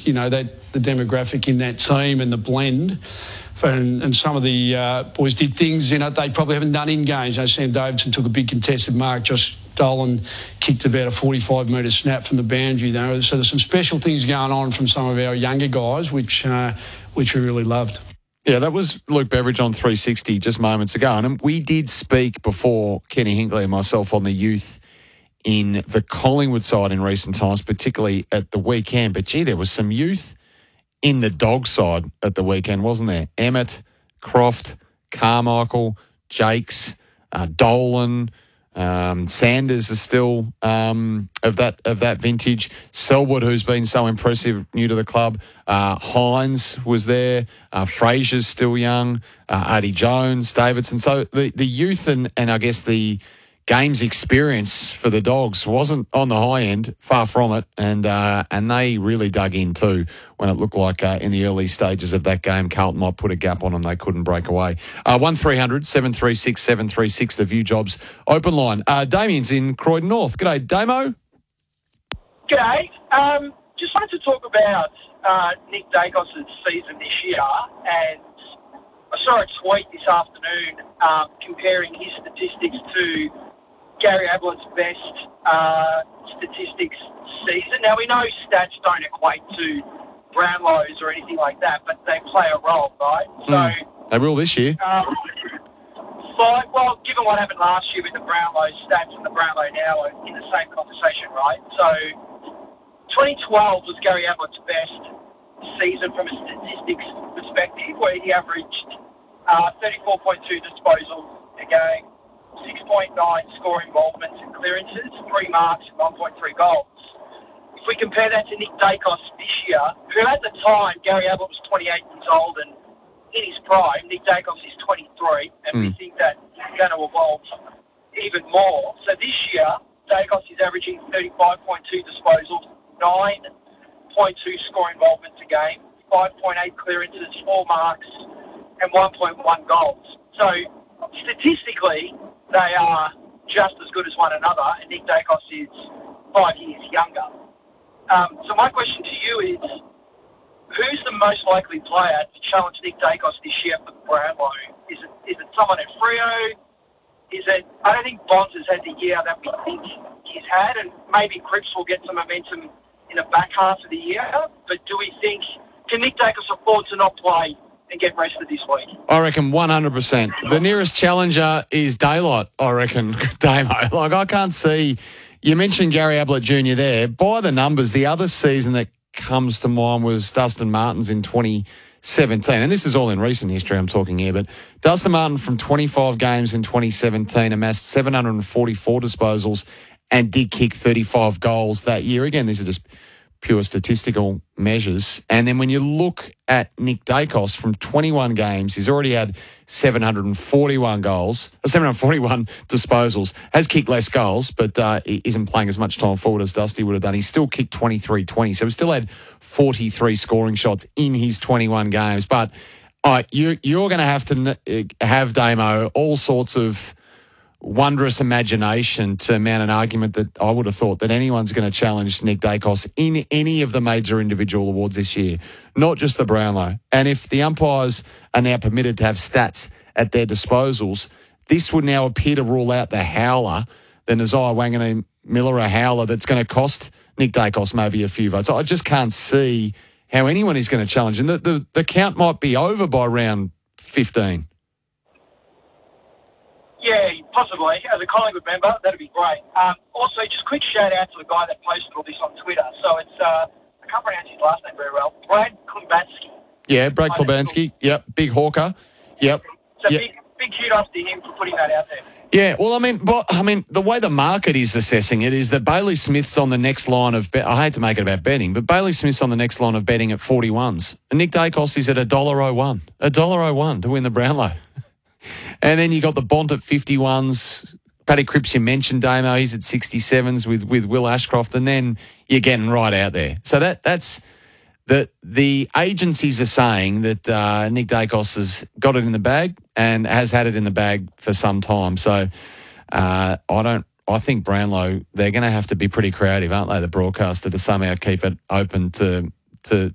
you know, that the demographic in that team and the blend. And some of the boys did things, you know, they probably haven't done in games. You know, Sam Davidson took a big contested mark. Josh Dolan kicked about a 45-metre snap from the boundary. So there's some special things going on from some of our younger guys, which we really loved. Yeah, that was Luke Beveridge on 360 just moments ago. And we did speak before, Kenny Hinkley and myself, on the youth in the Collingwood side in recent times, particularly at the weekend. But, gee, there was some youth in the dog side at the weekend, wasn't there? Emmett, Croft, Carmichael, Jakes, Dolan, Sanders is still of that vintage. Selwood, who's been so impressive, new to the club. Hines was there. Fraser's still young. Artie Jones, Davidson. So the youth and I guess the game's experience for the Dogs wasn't on the high end, far from it, and they really dug in too when it looked like in the early stages of that game Carlton might put a gap on them. They couldn't break away. 1300 736 736, the View Jobs open line. Damien's in Croydon North. G'day, Damo. G'day. Just wanted to talk about Nick Dacos' season this year, and I saw a tweet this afternoon comparing his statistics to Gary Ablett's best statistics season. Now, we know stats don't equate to Brownlows or anything like that, but they play a role, right? So they will this year. Well, given what happened last year with the Brownlow stats and the Brownlow now are in the same conversation, right? So 2012 was Gary Ablett's best season from a statistics perspective, where he averaged 34.2 disposals a game, 6.9 score involvements and clearances, 3 marks and 1.3 goals. If we compare that to Nick Dacos this year, who at the time, Gary Ablett was 28 years old and in his prime, Nick Dacos is 23, and we think that he's going to evolve even more. So this year, Dacos is averaging 35.2 disposals, 9.2 score involvements a game, 5.8 clearances, 4 marks and 1.1 goals. So statistically, they are just as good as one another, and Nick Dacos is 5 years younger. So my question to you is, who's the most likely player to challenge Nick Dacos this year for the Brownlow? Is it someone at Freo? I don't think Bonds has had the year that we think he's had, and maybe Cripps will get some momentum in the back half of the year. But do we think, can Nick Dacos afford to not play and get rested this week? I reckon 100%. The nearest challenger is Daylight, I reckon, Damo. Like, I can't see. You mentioned Gary Ablett Jr. there. By the numbers, the other season that comes to mind was Dustin Martin's in 2017. And this is all in recent history I'm talking here. But Dustin Martin from 25 games in 2017 amassed 744 disposals and did kick 35 goals that year. Again, these are just pure statistical measures. And then when you look at Nick Dacos from 21 games, he's already had 741 disposals, has kicked less goals, but isn't playing as much time forward as Dusty would have done. He's still kicked 23-20, so he still had 43 scoring shots in his 21 games. But you're going to have Damo all sorts of wondrous imagination to mount an argument that I would have thought that anyone's going to challenge Nick Dacos in any of the major individual awards this year, not just the Brownlow. And if the umpires are now permitted to have stats at their disposals, this would now appear to rule out the howler, the Nazai Wanganeen Miller howler that's going to cost Nick Dacos maybe a few votes. I just can't see how anyone is going to challenge. And the count might be over by round 15. Yeah, possibly. As a Collingwood member, that'd be great. Also, just quick shout out to the guy that posted all this on Twitter. So it's, I can't pronounce his last name very well, Brad Klubansky. Yeah, Brad Klubansky. Yep, big hawker. Yep. So big kudos to him for putting that out there. Yeah, well, I mean, the way the market is assessing it is that Bailey Smith's on the next line of I hate to make it about betting, but Bailey Smith's on the next line of betting at 41s. And Nick Dacos is at $1.01. $1.01 to win the Brownlow. And then you got the Bont at 51s. Paddy Cripps, you mentioned, Damo, he's at 67s with Will Ashcroft, and then you're getting right out there. So that's the agencies are saying that Nick Dacos has got it in the bag and has had it in the bag for some time. So I think Brownlow, they're going to have to be pretty creative, aren't they, the broadcaster, to somehow keep it open to